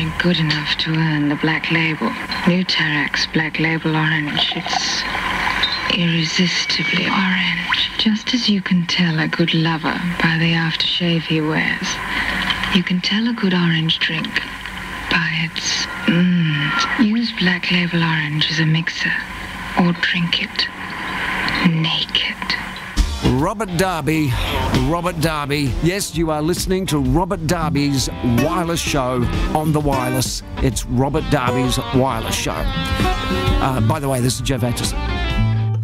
drink good enough to earn the black label. New Tarax Black Label Orange. It's irresistibly orange. Just as you can tell a good lover by the aftershave he wears, you can tell a good orange drink by its Use Black Label Orange as a mixer, or drink it naked. Robert Darby. Yes, you are listening to Robert Darby's Wireless Show on the Wireless. It's Robert Darby's Wireless Show. By the way, this is Jeff Atchison.